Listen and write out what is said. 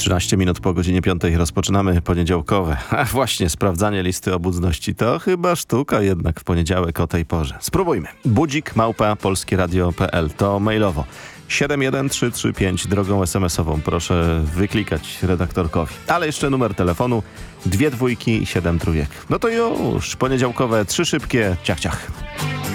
13 minut po godzinie 5 rozpoczynamy poniedziałkowe. A właśnie, sprawdzanie listy obecności to chyba sztuka jednak w poniedziałek o tej porze. Spróbujmy. budzik@polskieradio.pl to mailowo. 71335 drogą SMS-ową. Proszę wyklikać redaktorkowi. Ale jeszcze numer telefonu 2 dwójki i 7 trójek. No to już, poniedziałkowe 3 szybkie, ciach ciach.